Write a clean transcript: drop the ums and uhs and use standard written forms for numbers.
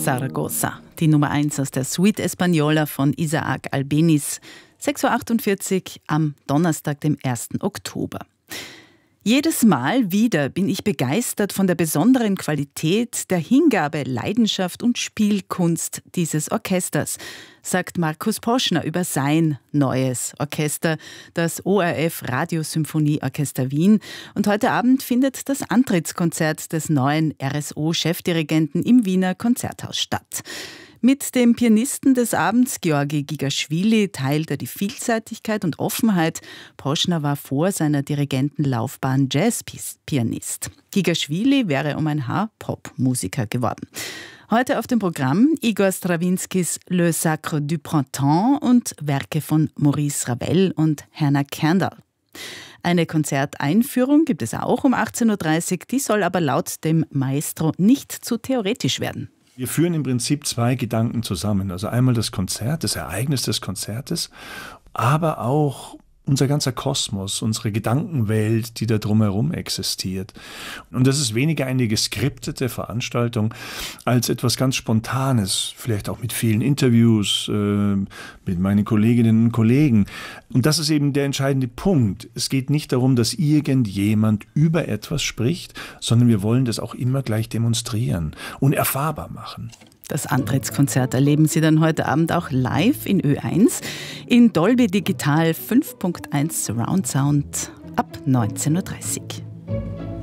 Zaragoza, die Nummer 1 aus der Suite Española von Isaac Albéniz, 6.48 Uhr am Donnerstag, dem 1. Oktober. Jedes Mal wieder bin ich begeistert von der besonderen Qualität, der Hingabe, Leidenschaft und Spielkunst dieses Orchesters, sagt Markus Poschner über sein neues Orchester, das ORF Radiosymphonieorchester Wien. Und heute Abend findet das Antrittskonzert des neuen RSO-Chefdirigenten im Wiener Konzerthaus statt. Mit dem Pianisten des Abends, Georgi Gigaschwili, teilt er die Vielseitigkeit und Offenheit. Poschner war vor seiner Dirigentenlaufbahn Jazzpianist. Gigaschwili wäre um ein Haar Popmusiker geworden. Heute auf dem Programm Igor Strawinskys Le Sacre du Printemps und Werke von Maurice Ravel und Hannah Kandel. Eine Konzerteinführung gibt es auch um 18.30 Uhr, die soll aber laut dem Maestro nicht zu theoretisch werden. Wir führen im Prinzip zwei Gedanken zusammen. Also einmal das Konzert, das Ereignis des Konzertes, aber auch unser ganzer Kosmos, unsere Gedankenwelt, die da drumherum existiert. Und das ist weniger eine geskriptete Veranstaltung als etwas ganz Spontanes, vielleicht auch mit vielen Interviews mit meinen Kolleginnen und Kollegen. Und das ist eben der entscheidende Punkt. Es geht nicht darum, dass irgendjemand über etwas spricht, sondern wir wollen das auch immer gleich demonstrieren und erfahrbar machen. Das Antrittskonzert erleben Sie dann heute Abend auch live in Ö1 in Dolby Digital 5.1 Surround Sound ab 19.30 Uhr.